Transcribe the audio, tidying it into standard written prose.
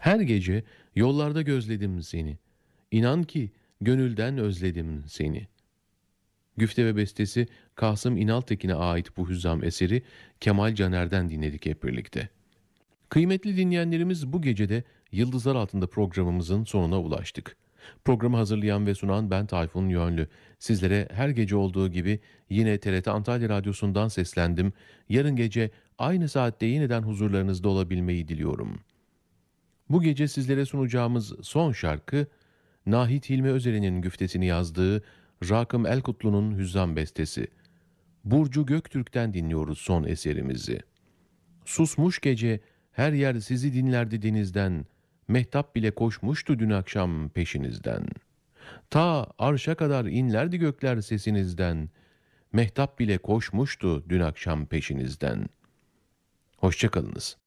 Her gece yollarda gözledim seni. İnan ki gönülden özledim seni. Güfte ve bestesi Kasım İnaltekin'e ait bu hüzzam eseri Kemal Caner'den dinledik hep birlikte. Kıymetli dinleyenlerimiz, bu gecede Yıldızlar Altında programımızın sonuna ulaştık. Programı hazırlayan ve sunan ben Tayfun Yönlü. Sizlere her gece olduğu gibi yine TRT Antalya Radyosu'ndan seslendim. Yarın gece aynı saatte yeniden huzurlarınızda olabilmeyi diliyorum. Bu gece sizlere sunacağımız son şarkı, Nahit Hilmi Özer'in güftesini yazdığı Rakım Elkutlu'nun hüzzam bestesi. Burcu Göktürk'ten dinliyoruz son eserimizi. Susmuş gece, her yer sizi dinlerdi denizden, mehtap bile koşmuştu dün akşam peşinizden. Ta arşa kadar inlerdi gökler sesinizden, mehtap bile koşmuştu dün akşam peşinizden. Hoşça kalınız.